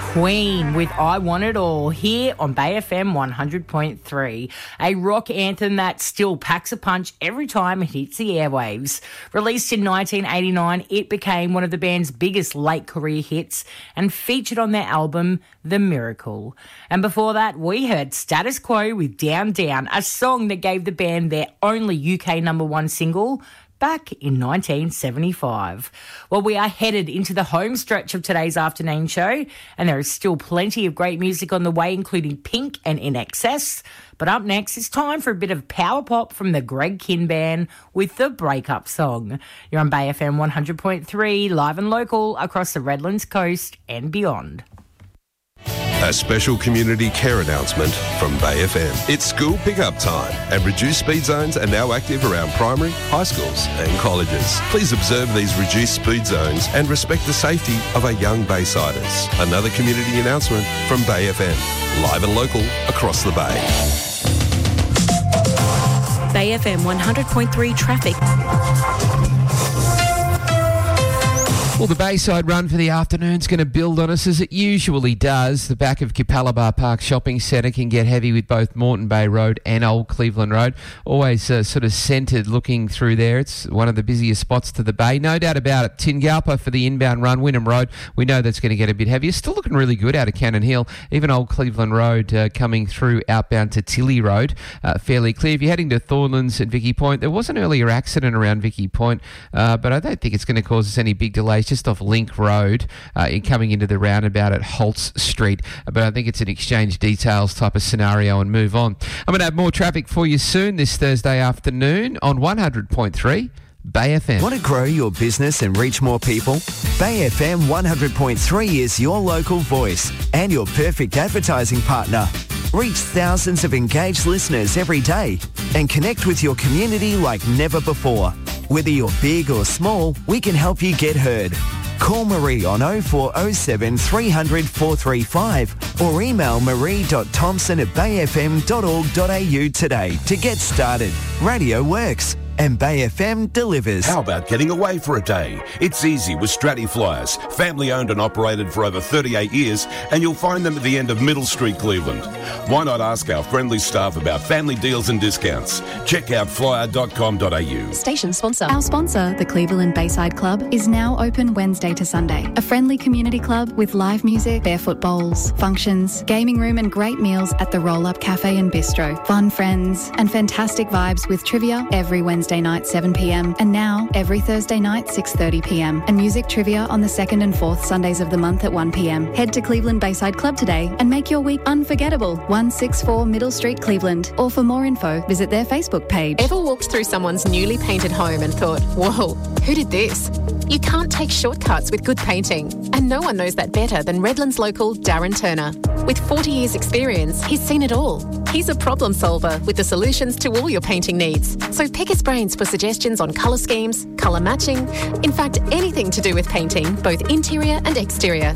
Queen with I Want It All here on Bay FM 100.3. A rock anthem that still packs a punch every time it hits the airwaves. Released in 1989, it became one of the band's biggest late career hits and featured on their album The Miracle. And before that, we heard Status Quo with Down Down, a song that gave the band their only UK #1 single back in 1975. Well, we are headed into the home stretch of today's afternoon show, and there is still plenty of great music on the way, including Pink and INXS. But up next, it's time for a bit of power pop from the Greg Kihn Band with the Breakup Song. You're on Bay FM 100.3, live and local across the Redlands coast and beyond. A special community care announcement from Bay FM. It's school pickup time, and reduced speed zones are now active around primary, high schools and colleges. Please observe these reduced speed zones and respect the safety of our young Baysiders. Another community announcement from Bay FM, live and local across the Bay. Bay FM 100.3 traffic. Well, the Bayside run for the afternoon's going to build on us as it usually does. The back of Capalaba Park Shopping Centre can get heavy with both Moreton Bay Road and Old Cleveland Road. Always sort of centred looking through there. It's one of the busiest spots to the Bay. No doubt about it. Tingalpa for the inbound run. Wynnum Road, we know that's going to get a bit heavier. Still looking really good out of Cannon Hill. Even Old Cleveland Road coming through outbound to Tilly Road. Fairly clear. If you're heading to Thornlands and Vicky Point, there was an earlier accident around Vicky Point, but I don't think it's going to cause us any big delays. Just off Link Road coming into the roundabout at Holtz Street. But I think it's an exchange details type of scenario and move on. I'm going to have more traffic for you soon this Thursday afternoon on 100.3 Bay FM. Want to grow your business and reach more people? Bay FM 100.3 is your local voice and your perfect advertising partner. Reach thousands of engaged listeners every day and connect with your community like never before. Whether you're big or small, we can help you get heard. Call Marie on 0407 300 435 or email marie.thompson@bayfm.org.au today to get started. Radio works. And Bay FM delivers. How about getting away for a day? It's easy with Stratty Flyers, family owned and operated for over 38 years, and you'll find them at the end of Middle Street, Cleveland. Why not ask our friendly staff about family deals and discounts? Check out flyer.com.au. Station sponsor. Our sponsor, the Cleveland Bayside Club, is now open Wednesday to Sunday. A friendly community club with live music, barefoot bowls, functions, gaming room and great meals at the Roll Up Cafe and Bistro. Fun friends and fantastic vibes with trivia every Wednesday night 7 p.m. and now every Thursday night 6:30 p.m. and music trivia on the 2nd and 4th Sundays of the month at 1 p.m. Head to Cleveland Bayside Club today and make your week unforgettable. 164 Middle Street, Cleveland. Or for more info, visit their Facebook page. Ever walked through someone's newly painted home and thought, whoa, who did this? You can't take shortcuts with good painting, and no one knows that better than Redlands local Darren Turner. With 40 years experience, he's seen it all. He's a problem solver with the solutions to all your painting needs. So pick his brains for suggestions on colour schemes, colour matching, in fact anything to do with painting, both interior and exterior.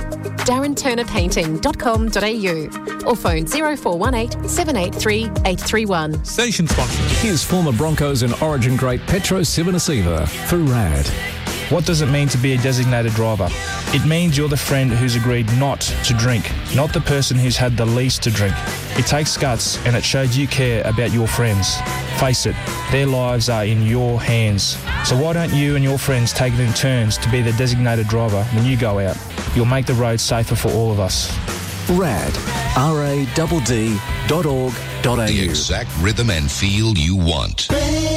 DarrenTurnerPainting.com.au or phone 0418 783 831. Station sponsor. Here's former Broncos and Origin great Petro Civoniceva for RAD. What does it mean to be a designated driver? It means you're the friend who's agreed not to drink, not the person who's had the least to drink. It takes guts and it shows you care about your friends. Face it, their lives are in your hands. So why don't you and your friends take it in turns to be the designated driver when you go out? You'll make the road safer for all of us. RAD, radd.org.au. The exact rhythm and feel you want.